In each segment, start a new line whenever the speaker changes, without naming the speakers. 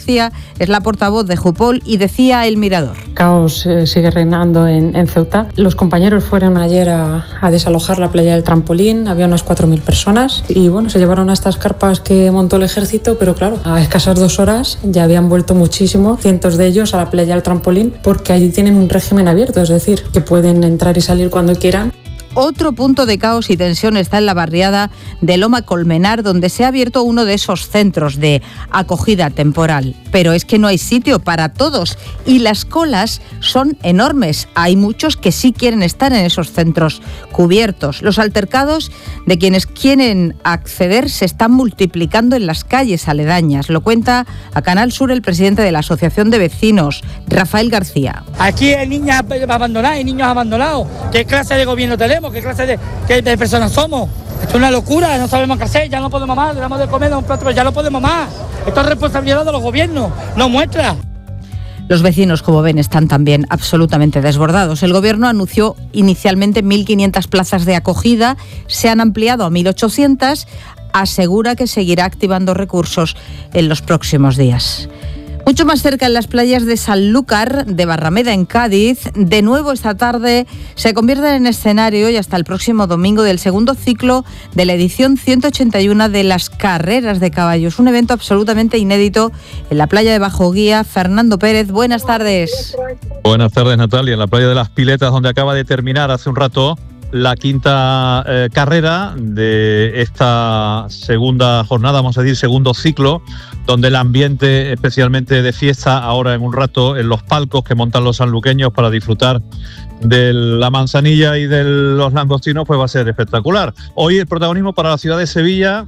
García es la portavoz de Jupol y decía El Mirador.
Caos sigue reinando en Ceuta. Los compañeros fueron ayer a desalojar la playa del Trampolín, había unas 4.000 personas y bueno, se llevaron a estas carpas que montó el ejército, pero claro, a escasas 2 horas ya habían vuelto muchísimo, cientos de ellos a la playa del Trampolín, porque allí tienen un régimen abierto, es decir, que pueden entrar y salir cuando quieran.
Otro punto de caos y tensión está en la barriada de Loma Colmenar, donde se ha abierto uno de esos centros de acogida temporal. Pero es que no hay sitio para todos y las colas son enormes. Hay muchos que sí quieren estar en esos centros cubiertos. Los altercados de quienes quieren acceder se están multiplicando en las calles aledañas. Lo cuenta a Canal Sur el presidente de la Asociación de Vecinos, Rafael García.
Aquí hay niñas abandonadas y niños abandonados. ¿Qué clase de gobierno tenemos? ¿Qué clase de personas somos? Esto es una locura, no sabemos qué hacer, ya no podemos más, le damos de comer a un plato, pero ya no podemos más. Esto es responsabilidad de los gobiernos, no muestra.
Los vecinos, como ven, están también absolutamente desbordados. El Gobierno anunció inicialmente 1.500 plazas de acogida, se han ampliado a 1.800, asegura que seguirá activando recursos en los próximos días. Mucho más cerca, en las playas de Sanlúcar, de Barrameda, en Cádiz, de nuevo esta tarde se convierten en escenario y hasta el próximo domingo del segundo ciclo de la edición 181 de las carreras de caballos. Un evento absolutamente inédito en la playa de Bajo Guía. Fernando Pérez, buenas tardes.
Buenas tardes, Natalia. En la playa de las Piletas, donde acaba de terminar hace un rato la quinta carrera de esta segunda jornada, vamos a decir segundo ciclo, donde el ambiente especialmente de fiesta ahora en un rato en los palcos que montan los sanluqueños para disfrutar de la manzanilla y de los langostinos, pues va a ser espectacular. Hoy el protagonismo para la ciudad de Sevilla,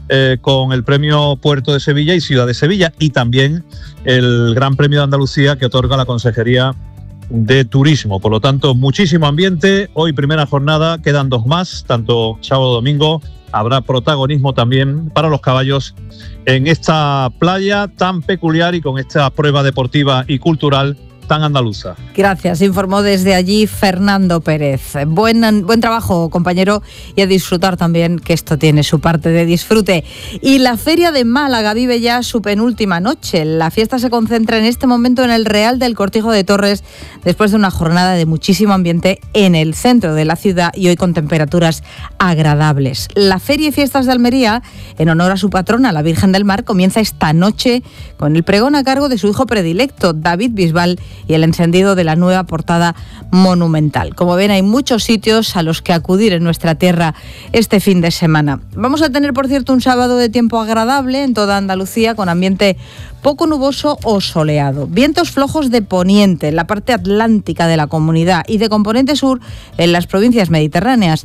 con el premio Puerto de Sevilla y Ciudad de Sevilla, y también el Gran Premio de Andalucía que otorga la Consejería de Turismo. Por lo tanto, muchísimo ambiente. Hoy primera jornada, quedan 2 más, tanto sábado domingo. Habrá protagonismo también para los caballos en esta playa tan peculiar y con esta prueba deportiva y cultural tan andaluza.
Gracias, informó desde allí Fernando Pérez. Buen trabajo, compañero, y a disfrutar también, que esto tiene su parte de disfrute. Y la Feria de Málaga vive ya su penúltima noche. La fiesta se concentra en este momento en el Real del Cortijo de Torres, después de una jornada de muchísimo ambiente en el centro de la ciudad y hoy con temperaturas agradables. La Feria y Fiestas de Almería, en honor a su patrona, la Virgen del Mar, comienza esta noche con el pregón a cargo de su hijo predilecto, David Bisbal, y el encendido de la nueva portada monumental. Como ven, hay muchos sitios a los que acudir en nuestra tierra este fin de semana. Vamos a tener, por cierto, un sábado de tiempo agradable en toda Andalucía, con ambiente poco nuboso o soleado. Vientos flojos de poniente en la parte atlántica de la comunidad y de componente sur en las provincias mediterráneas.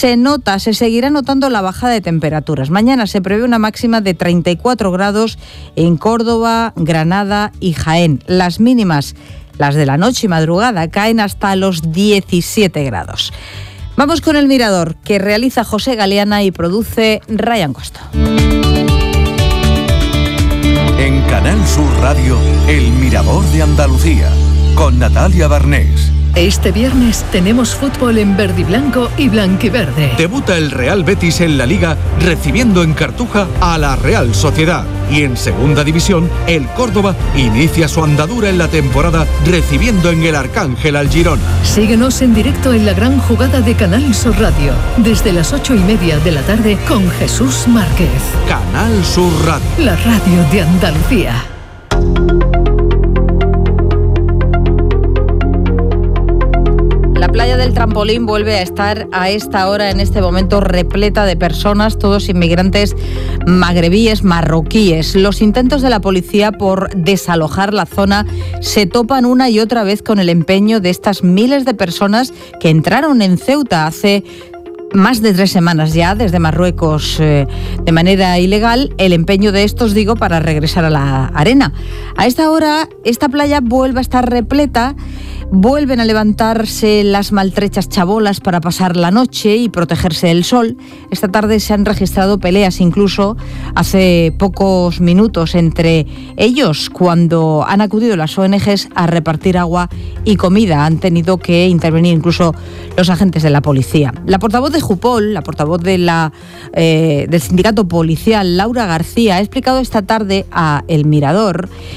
Se seguirá notando la bajada de temperaturas. Mañana se prevé una máxima de 34 grados en Córdoba, Granada y Jaén. Las mínimas, las de la noche y madrugada, caen hasta los 17 grados. Vamos con El Mirador, que realiza José Galeana y produce Ryan Costa.
En Canal Sur Radio, El Mirador de Andalucía, con Natalia Barnés.
Este viernes tenemos fútbol en verde y blanco y blanquiverde.
Debuta el Real Betis en la Liga, recibiendo en Cartuja a la Real Sociedad. Y en Segunda División, el Córdoba inicia su andadura en la temporada, recibiendo en el Arcángel al Girona.
Síguenos en directo en la gran jugada de Canal Sur Radio, desde las 8:30 de la tarde con Jesús Márquez.
Canal Sur Radio,
la radio de Andalucía.
La playa del Trampolín vuelve a estar a esta hora, en este momento, repleta de personas, todos inmigrantes magrebíes, marroquíes. Los intentos de la policía por desalojar la zona se topan una y otra vez con el empeño de estas miles de personas que entraron en Ceuta hace más de 3 semanas ya, desde Marruecos, de manera ilegal. El empeño de estos, digo, para regresar a la arena. A esta hora, esta playa vuelve a estar repleta. Vuelven a levantarse las maltrechas chabolas para pasar la noche y protegerse del sol. Esta tarde se han registrado peleas, incluso hace pocos minutos, entre ellos, cuando han acudido las ONGs a repartir agua y comida. Han tenido que intervenir incluso los agentes de la policía. La portavoz de Jupol, la portavoz de del sindicato policial, Laura García, ha explicado esta tarde a El Mirador